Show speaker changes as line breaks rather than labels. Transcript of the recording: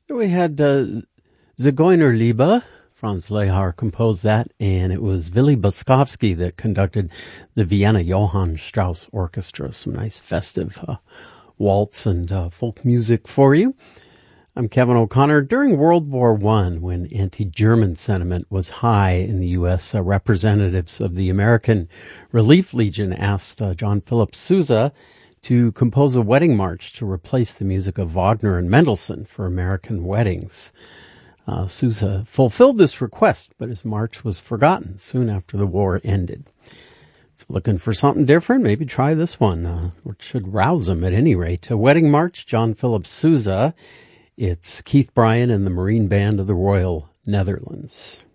We had Zigeunerliebe. Franz Lehár composed that, and it was Willy Boskovsky that conducted the Vienna Johann Strauss Orchestra. Some nice festive waltz and folk music for you. I'm Kevin O'Connor. During World War I, when anti-German sentiment was high in the U.S., representatives of the American Relief Legion asked John Philip Sousa to compose a wedding march to replace the music of Wagner and Mendelssohn for American weddings. Sousa fulfilled this request, but his march was forgotten soon after the war ended. If you're looking for something different, maybe try this one, which should rouse them at any rate. A wedding march, John Philip Sousa. It's Keith Bryan and the Marine Band of the Royal Netherlands.